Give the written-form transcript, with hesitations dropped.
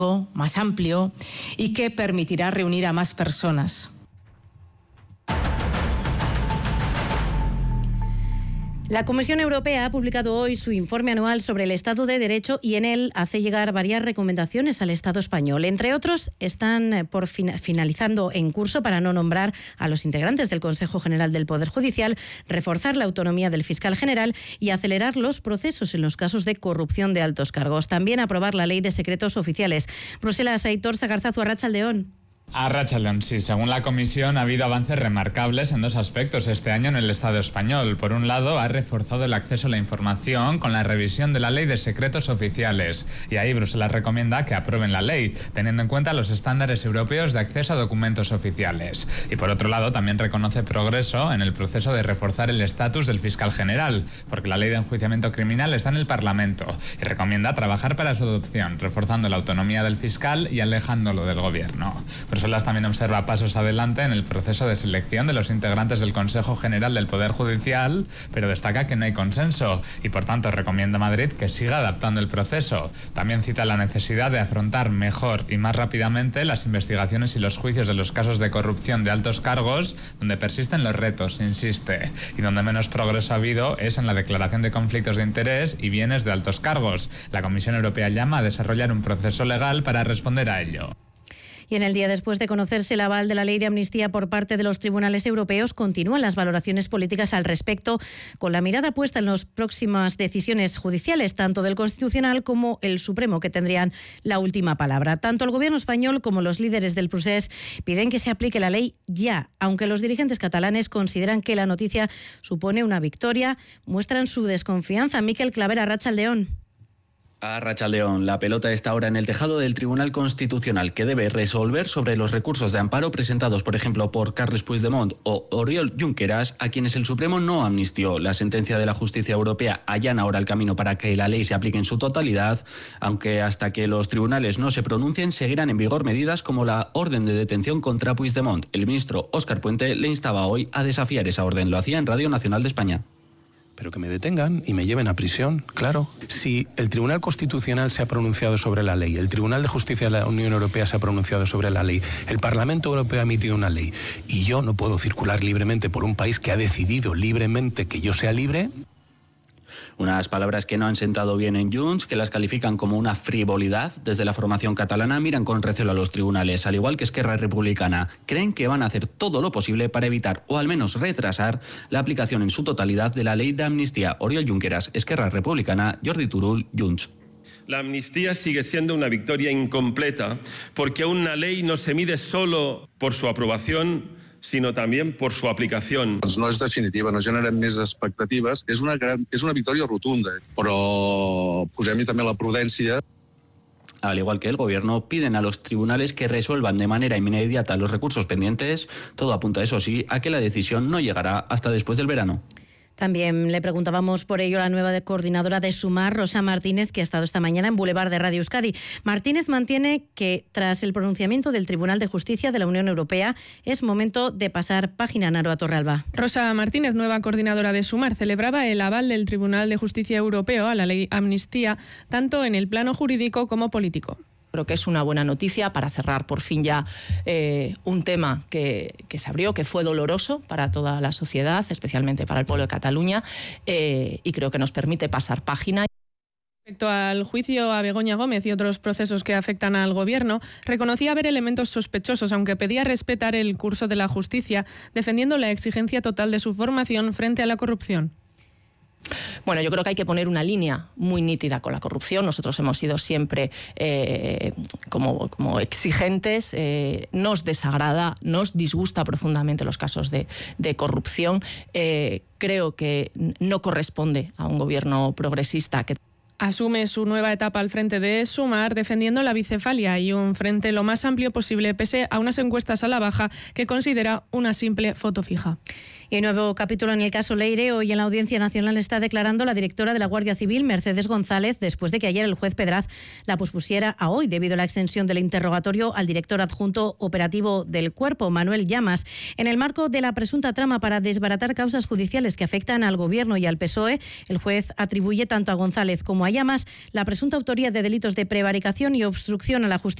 más amplio y que permitirá reunir a más personas. La Comisión Europea ha publicado hoy su informe anual sobre el Estado de Derecho y en él hace llegar varias recomendaciones al Estado español. Entre otros, están finalizando en curso para no nombrar a los integrantes del Consejo General del Poder Judicial, reforzar la autonomía del fiscal general y acelerar los procesos en los casos de corrupción de altos cargos. También aprobar la Ley de Secretos Oficiales. Bruselas, Aitor Sagarzazu, arratsaldeon. Arratsaldeon, sí. Según la Comisión, ha habido avances remarcables en dos aspectos este año en el Estado español. Por un lado, ha reforzado el acceso a la información con la revisión de la Ley de Secretos Oficiales. Y ahí Bruselas recomienda que aprueben la ley, teniendo en cuenta los estándares europeos de acceso a documentos oficiales. Y por otro lado, también reconoce progreso en el proceso de reforzar el estatus del fiscal general, porque la ley de enjuiciamiento criminal está en el Parlamento. Y recomienda trabajar para su adopción, reforzando la autonomía del fiscal y alejándolo del gobierno. Bruselas también observa pasos adelante en el proceso de selección de los integrantes del Consejo General del Poder Judicial, pero destaca que no hay consenso y por tanto recomienda a Madrid que siga adaptando el proceso. También cita la necesidad de afrontar mejor y más rápidamente las investigaciones y los juicios de los casos de corrupción de altos cargos, donde persisten los retos, insiste, y donde menos progreso ha habido es en la declaración de conflictos de interés y bienes de altos cargos. La Comisión Europea llama a desarrollar un proceso legal para responder a ello. Y en el día después de conocerse el aval de la ley de amnistía por parte de los tribunales europeos, continúan las valoraciones políticas al respecto, con la mirada puesta en las próximas decisiones judiciales, tanto del Constitucional como el Supremo, que tendrían la última palabra. Tanto el Gobierno español como los líderes del procés piden que se aplique la ley ya, aunque los dirigentes catalanes consideran que la noticia supone una victoria, muestran su desconfianza. Miquel Claver, arratsaldeon. Arratsaldeon, la pelota está ahora en el tejado del Tribunal Constitucional, que debe resolver sobre los recursos de amparo presentados, por ejemplo, por Carles Puigdemont o Oriol Junqueras, a quienes el Supremo no amnistió. La sentencia de la Justicia Europea allana ahora el camino para que la ley se aplique en su totalidad, aunque hasta que los tribunales no se pronuncien seguirán en vigor medidas como la orden de detención contra Puigdemont. El ministro Óscar Puente le instaba hoy a desafiar esa orden. Lo hacía en Radio Nacional de España. Pero que me detengan y me lleven a prisión, claro. Si el Tribunal Constitucional se ha pronunciado sobre la ley, el Tribunal de Justicia de la Unión Europea se ha pronunciado sobre la ley, el Parlamento Europeo ha emitido una ley y yo no puedo circular libremente por un país que ha decidido libremente que yo sea libre. Unas palabras que no han sentado bien en Junts, que las califican como una frivolidad. Desde la formación catalana miran con recelo a los tribunales, al igual que Esquerra Republicana. Creen que van a hacer todo lo posible para evitar, o al menos retrasar, la aplicación en su totalidad de la ley de amnistía. Oriol Junqueras, Esquerra Republicana, Jordi Turull, Junts. La amnistía sigue siendo una victoria incompleta, porque una ley no se mide solo por su aprobación, sinó també per su aplicació. No és definitiva, no generem més expectatives. És una victòria rotunda, però posem-hi també la prudència. Al igual que el Gobierno, piden a los tribunales que resuelvan de manera inmediata los recursos pendientes. Todo apunta, eso sí, a que la decisión no llegará hasta después del verano. También le preguntábamos por ello a la nueva coordinadora de Sumar, Rosa Martínez, que ha estado esta mañana en Boulevard de Radio Euskadi. Martínez mantiene que tras el pronunciamiento del Tribunal de Justicia de la Unión Europea es momento de pasar página. Naroa Torralba. Rosa Martínez, nueva coordinadora de Sumar, celebraba el aval del Tribunal de Justicia Europeo a la ley amnistía, tanto en el plano jurídico como político. Creo que es una buena noticia para cerrar por fin ya un tema que se abrió, que fue doloroso para toda la sociedad, especialmente para el pueblo de Cataluña, y creo que nos permite pasar página. Respecto al juicio a Begoña Gómez y otros procesos que afectan al Gobierno, reconocía haber elementos sospechosos, aunque pedía respetar el curso de la justicia, defendiendo la exigencia total de su formación frente a la corrupción. Bueno, yo creo que hay que poner una línea muy nítida con la corrupción. Nosotros hemos sido siempre como exigentes. Nos desagrada, nos disgusta profundamente los casos de corrupción. Creo que no corresponde a un gobierno progresista que asume su nueva etapa al frente de Sumar, defendiendo la bicefalia y un frente lo más amplio posible, pese a unas encuestas a la baja que considera una simple foto fija. Y un nuevo capítulo en el caso Leire. Hoy en la Audiencia Nacional está declarando la directora de la Guardia Civil, Mercedes González, después de que ayer el juez Pedraz la pospusiera a hoy debido a la extensión del interrogatorio al director adjunto operativo del Cuerpo, Manuel Llamas. En el marco de la presunta trama para desbaratar causas judiciales que afectan al Gobierno y al PSOE, el juez atribuye tanto a González como a Llamas la presunta autoría de delitos de prevaricación y obstrucción a la justicia